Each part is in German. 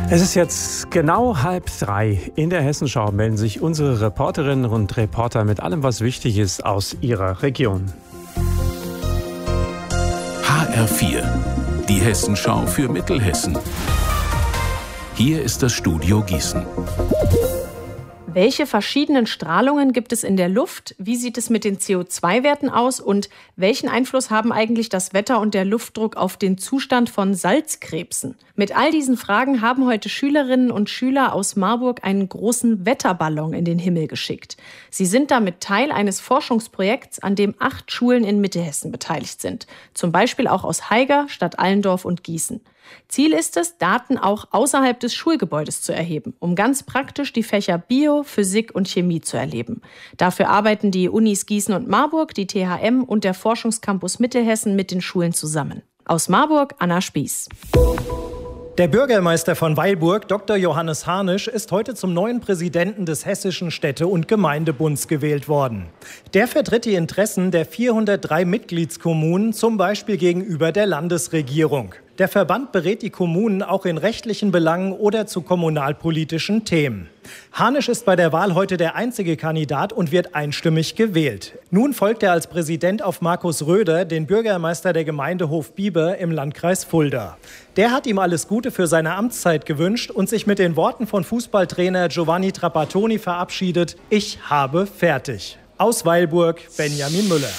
Es ist jetzt genau 2:30. In der Hessenschau melden sich unsere Reporterinnen und Reporter mit allem, was wichtig ist aus ihrer Region. HR4, die Hessenschau für Mittelhessen. Hier ist das Studio Gießen. Welche verschiedenen Strahlungen gibt es in der Luft? Wie sieht es mit den CO2-Werten aus? Und welchen Einfluss haben eigentlich das Wetter und der Luftdruck auf den Zustand von Salzkrebsen? Mit all diesen Fragen haben heute Schülerinnen und Schüler aus Marburg einen großen Wetterballon in den Himmel geschickt. Sie sind damit Teil eines Forschungsprojekts, an dem 8 Schulen in Mittelhessen beteiligt sind. Zum Beispiel auch aus Haiger, Stadt Allendorf und Gießen. Ziel ist es, Daten auch außerhalb des Schulgebäudes zu erheben, um ganz praktisch die Fächer Bio, Physik und Chemie zu erleben. Dafür arbeiten die Unis Gießen und Marburg, die THM und der Forschungscampus Mittelhessen mit den Schulen zusammen. Aus Marburg, Anna Spieß. Der Bürgermeister von Weilburg, Dr. Johannes Harnisch, ist heute zum neuen Präsidenten des Hessischen Städte- und Gemeindebunds gewählt worden. Der vertritt die Interessen der 403 Mitgliedskommunen, zum Beispiel gegenüber der Landesregierung. Der Verband berät die Kommunen auch in rechtlichen Belangen oder zu kommunalpolitischen Themen. Harnisch ist bei der Wahl heute der einzige Kandidat und wird einstimmig gewählt. Nun folgt er als Präsident auf Markus Röder, den Bürgermeister der Gemeinde Hofbieber im Landkreis Fulda. Der hat ihm alles Gute für seine Amtszeit gewünscht und sich mit den Worten von Fußballtrainer Giovanni Trapattoni verabschiedet: Ich habe fertig. Aus Weilburg, Benjamin Müller.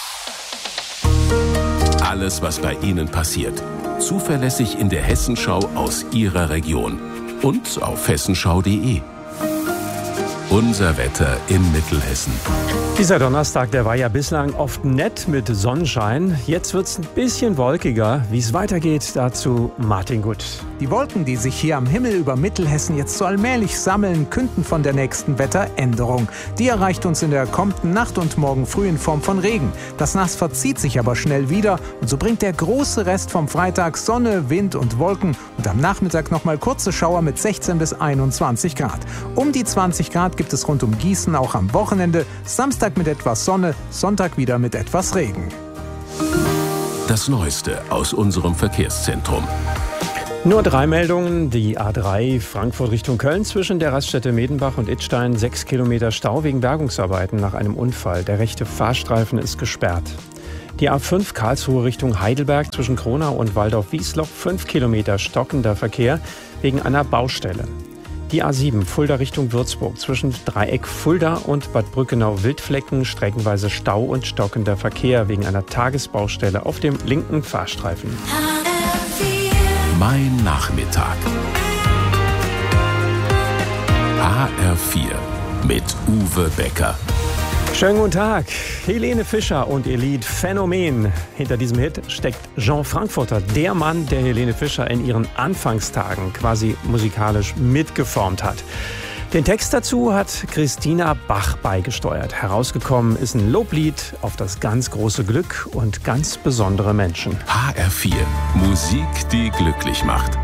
Alles, was bei Ihnen passiert. Zuverlässig in der Hessenschau aus Ihrer Region. Und auf hessenschau.de. Unser Wetter in Mittelhessen. Dieser Donnerstag, der war ja bislang oft nett mit Sonnenschein. Jetzt wird es ein bisschen wolkiger. Wie es weitergeht, dazu Martin Gut. Die Wolken, die sich hier am Himmel über Mittelhessen jetzt so allmählich sammeln, künden von der nächsten Wetteränderung. Die erreicht uns in der kommenden Nacht und morgen früh in Form von Regen. Das Nass verzieht sich aber schnell wieder und so bringt der große Rest vom Freitag Sonne, Wind und Wolken und am Nachmittag nochmal kurze Schauer mit 16 bis 21 Grad. Um die 20 Grad gibt es rund um Gießen auch am Wochenende. Samstag mit etwas Sonne, Sonntag wieder mit etwas Regen. Das Neueste aus unserem Verkehrszentrum. Nur 3 Meldungen. Die A3 Frankfurt Richtung Köln zwischen der Raststätte Medenbach und Idstein 6 Kilometer Stau wegen Bergungsarbeiten nach einem Unfall. Der rechte Fahrstreifen ist gesperrt. Die A5 Karlsruhe Richtung Heidelberg zwischen Kronau und Waldorf-Wiesloch 5 Kilometer stockender Verkehr wegen einer Baustelle. Die A7 Fulda Richtung Würzburg zwischen Dreieck Fulda und Bad Brückenau-Wildflecken streckenweise Stau und stockender Verkehr wegen einer Tagesbaustelle auf dem linken Fahrstreifen. Mein Nachmittag. HR4 mit Uwe Becker. Schönen guten Tag. Helene Fischer und ihr Lied Phänomen. Hinter diesem Hit steckt Jean Frankfurter, der Mann, der Helene Fischer in ihren Anfangstagen quasi musikalisch mitgeformt hat. Den Text dazu hat Christina Bach beigesteuert. Herausgekommen ist ein Loblied auf das ganz große Glück und ganz besondere Menschen. HR4, Musik, die glücklich macht.